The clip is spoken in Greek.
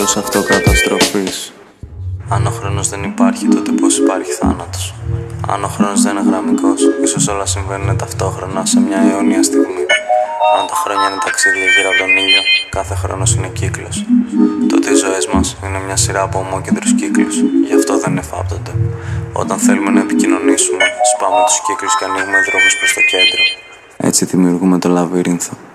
δρόμος αυτοκαταστροφής. Αν ο χρόνος δεν υπάρχει, τότε πώς υπάρχει θάνατος? Αν ο χρόνος δεν είναι γραμμικός, ίσως όλα συμβαίνουν ταυτόχρονα σε μια αιώνια στιγμή. Αν τα χρόνια είναι ταξίδια γύρω από τον ήλιο, κάθε χρόνος είναι κύκλος, τότε οι ζωές μας είναι μια σειρά από ομόκεντρους κύκλους. Γι' αυτό δεν εφάπτονται. Όταν θέλουμε να επικοινωνήσουμε, σπάμε τους κύκλους και ανοίγουμε δρόμους προς το κέντρο. Έτσι δημιουργούμε το λαβύρινθο.